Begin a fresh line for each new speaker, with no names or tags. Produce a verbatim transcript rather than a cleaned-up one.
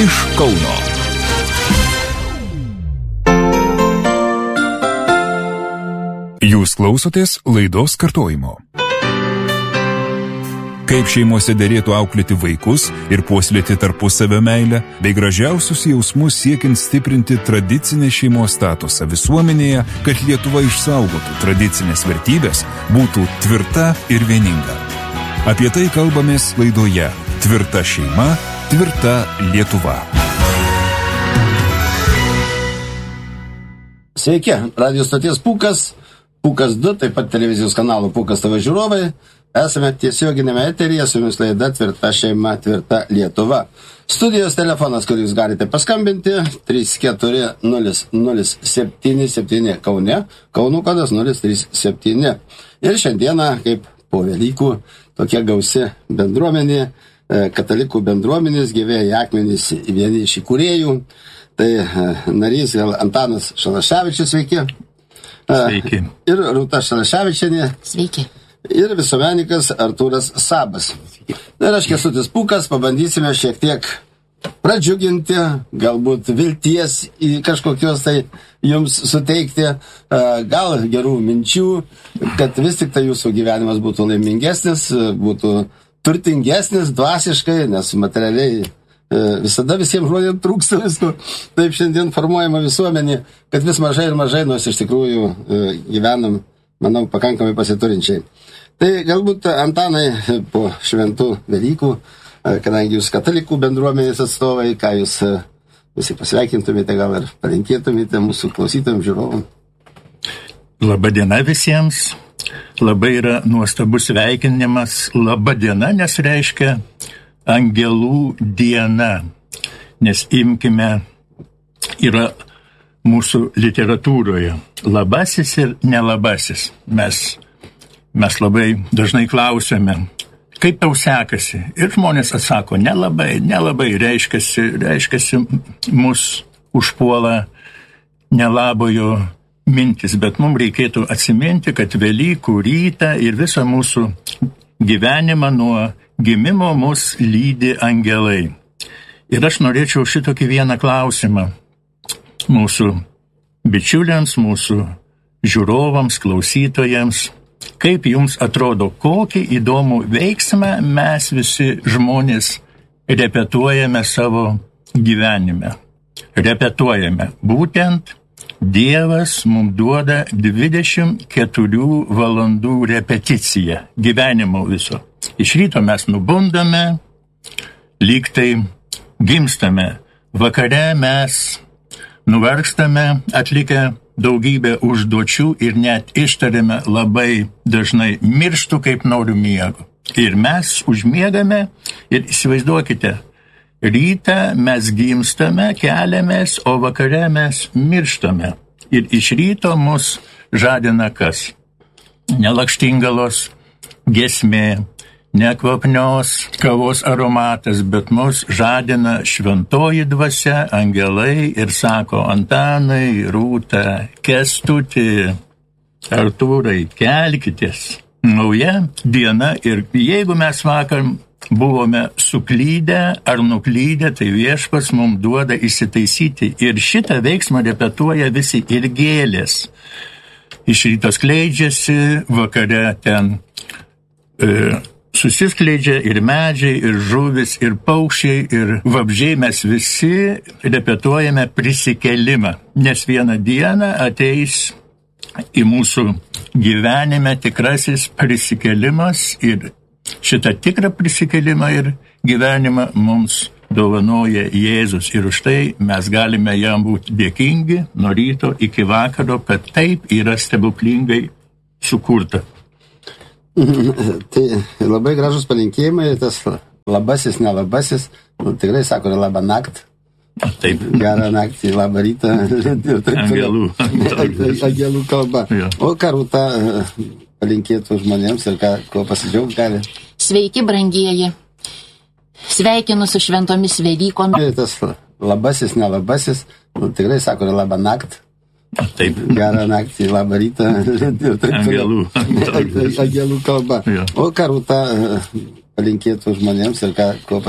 iš Kauno. Jūs klausotės laidos kartojimo. Kaip šeimose derėtų auklėti vaikus ir puoselėti tarpusavio meilę, bei gražiausius jausmus siekiant stiprinti tradicinę šeimos statusą visuomenėje, kad Lietuva išsaugotų tradicinės vertybės, būtų tvirta ir vieninga. Apie tai kalbamės laidoje Tvirta šeima, tvirta Lietuva.
Sveiki, radio stoties Pūkas, Pūkas du, taip pat televizijos kanalo Pūkas T V žiūrovai. Esame tiesioginėme eteryje, su jumis laida Tvirta šeima, tvirta Lietuva. Studijos telefonas, kurį jūs galite paskambinti, trys keturi nulis nulis septyni septyni Kaune, Kauno kodas nulis trys septyni. Ir šiandieną, kaip po Velykų, tokia gausi bendruomenė, katalikų bendruomenės, gyvėjai akmenys, vieni iš įkūrėjų. Tai narys Antanas Šalaševičius, sveiki.
Sveiki.
Ir Rūta Šalaševičienė.
Sveiki.
Ir visuomenininkas Artūras Sabas. Ir aš Kęstutis Pūkas, pabandysime šiek tiek pradžiuginti, galbūt vilties į kažkokios tai jums suteikti, gal gerų minčių, kad vis tik tai jūsų gyvenimas būtų laimingesnis, būtų turtingesnis dvasiškai, nes materialiai visada visiems žmonėms trūksta visko. Taip šiandien formuojama visuomenė, kad vis mažai ir mažai, nors iš tikrųjų gyvenam, manau, pakankamai pasiturinčiai. Tai galbūt, Antanai, po šventų Velykų, kadangi jūs katalikų bendruomenės atstovai, ką jūs visi pasveikintumėte, gal ir palinkėtumėte mūsų klausytojams, žiūrovam.
Labą dieną visiems. Labai yra nuostabus sveikinimas. Labą dieną, nes reiškia angelų diena. Nes imkime, yra mūsų literatūroje labasis ir nelabasis. Mes, mes labai dažnai klausiame, kaip tau sekasi? Ir žmonės atsako, nelabai, nelabai, reiškiasi, reiškiasi mus užpuola nelabojo mintis, bet mums reikėtų atsiminti, kad Velykų rytą ir visą mūsų gyvenimą nuo gimimo mus lydi angelai. Ir aš norėčiau šitokį vieną klausimą mūsų bičiuliams, mūsų žiūrovams, klausytojams. Kaip jums atrodo, kokį įdomų veiksmą mes visi žmonės repetuojame savo gyvenime? Repetuojame. Būtent Dievas mums duoda dvidešimt keturių valandų repeticiją gyvenimo viso. Iš ryto mes nubundame, lyg tai gimstame. Vakare mes nuvargstame, atlikę daugybę užduočių ir net ištarėme labai dažnai mirštu, kaip noriu miego. Ir mes užmiegame ir įsivaizduokite, rytą mes gimstame, keliamės, o vakare mes mirštame. Ir iš ryto mus žadina kas? Nelakštingalos giesmė, nekvapnios kavos aromatas, bet mus žadina šventoji dvasia, angelai ir sako, Antanai, Rūta, Kęstuti, Artūrai, kelkitės. Nauja diena ir jeigu mes vakar buvome suklydę ar nuklydę, tai viešpats mums duoda įsitaisyti. Ir šitą veiksmą repetuoja visi ir gėlės. Iš ryto skleidžiasi, vakare ten e, susiskleidžia ir medžiai, ir žuvis, ir paukščiai, ir vabžiai. Mes visi repetuojame prisikėlimą, nes vieną dieną ateis į mūsų gyvenime tikrasis prisikėlimas ir šitą tikrą prisikėlimą ir gyvenimą mums dovanoja Jėzus. Ir už tai mes galime jam būti dėkingi nuo ryto iki vakaro, kad taip yra stebuklingai sukurta.
Tai labai gražus palinkėjimai, tas labasis, nelabasis, nu, tikrai sako, labą naktį.
Taip.
Gerą naktį, labą rytą.
Angelų.
Angelų kalba. Ja. O ką Rūta palinkėtų žmonėms ir ką, ko pasidžiaugti gali?
Sveiki, brangieji. Sveikinu su šventomis Velykomis.
Tas labasis, nelabasis, nu, tikrai sako, labą naktį.
Taip.
Gerą naktį, labą rytą.
Angelų.
Angelų kalba. Ja. O ką Rūta palinkėtų žmonėms ir ką, ko